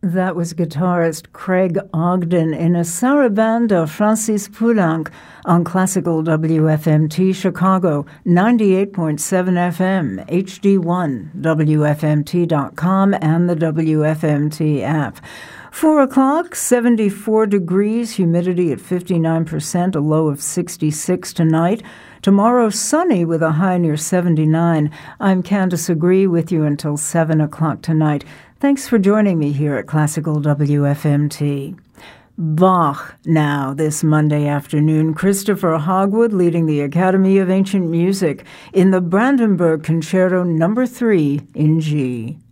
That was guitarist Craig Ogden in a sarabanda Francis Poulenc on Classical WFMT Chicago, 98.7 FM, HD1, WFMT.com, and the WFMT app. 4 o'clock, 74 degrees, humidity at 59%, a low of 66 tonight. Tomorrow, sunny with a high near 79. I'm Candace Agree with you until 7 o'clock tonight. Thanks for joining me here at Classical WFMT. Bach now this Monday afternoon. Christopher Hogwood leading the Academy of Ancient Music in the Brandenburg Concerto No. 3 in G.